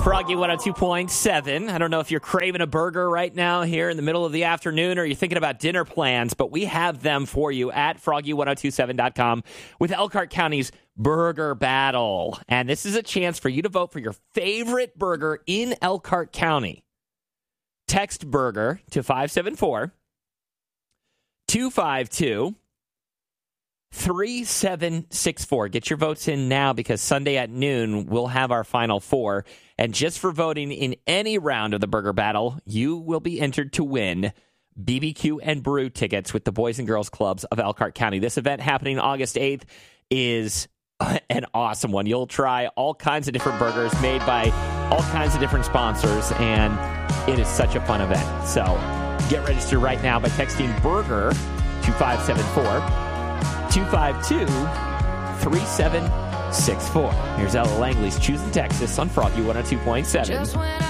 Froggy 102.7. I don't know if you're craving a burger right now here in the middle of the afternoon or you're thinking about dinner plans, but we have them for you at froggy1027.com with Elkhart County's Burger Battle. And this is a chance for you to vote for your favorite burger in Elkhart County. Text burger to 574-252-3764. Get your votes in now because Sunday at noon we'll have our final four. And just for voting in any round of the Burger Battle, you will be entered to win BBQ and Brew tickets with the Boys and Girls Clubs of Elkhart County. This event happening August 8th is an awesome one. You'll try all kinds of different burgers made by all kinds of different sponsors, and it is such a fun event. So get registered right now by texting BURGER to 574-252-3764. Here's Ella Langley's Choosing Texas on Froggy 102.7.